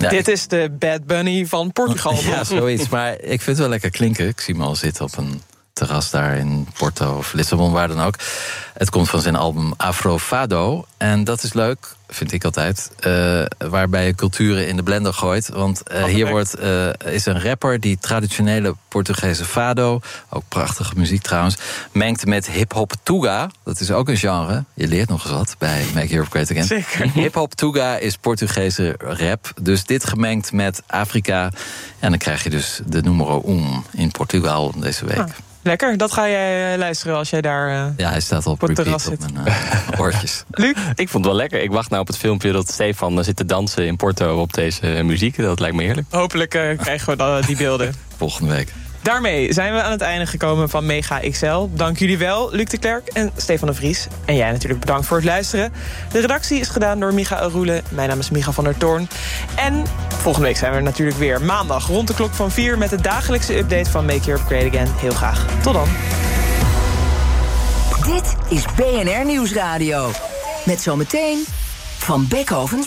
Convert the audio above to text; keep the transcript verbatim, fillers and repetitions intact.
Ja, Dit ik... is de Bad Bunny van Portugal. Ja, zoiets. Maar ik vind het wel lekker klinken. Ik zie me al zitten op een terras daar in Porto of Lissabon, waar dan ook. Het komt van zijn album Afro Fado. En dat is leuk, vind ik altijd, uh, waarbij je culturen in de blender gooit. Want uh, hier wordt, uh, is een rapper die traditionele Portugese fado, ook prachtige muziek trouwens, mengt met hip-hop tuga. Dat is ook een genre. Je leert nog eens wat bij Make Europe Great Again. Zeker. Hip-hop tuga is Portugese rap. Dus dit gemengd met Afrika. En dan krijg je dus de numero um in Portugal deze week. Ah. Lekker, dat ga jij luisteren als jij daar uh, ja, hij staat op, op het repeat terras zit. op mijn uh, oortjes. Luc? Ik vond het wel lekker. Ik wacht nou op het filmpje dat Stefan zit te dansen in Porto op deze muziek. Dat lijkt me heerlijk. Hopelijk uh, krijgen we dan die beelden. Volgende week. Daarmee zijn we aan het einde gekomen van Mega X L. Dank jullie wel, Luc de Klerk en Stefan de Vries. En jij natuurlijk bedankt voor het luisteren. De redactie is gedaan door Micha Roelen. Mijn naam is Micha van der Toorn. En volgende week zijn we natuurlijk weer maandag rond de klok van vier... met de dagelijkse update van Make Europe Great Again. Heel graag. Tot dan. Dit is B N R Nieuwsradio. Met zometeen Van Beckhoven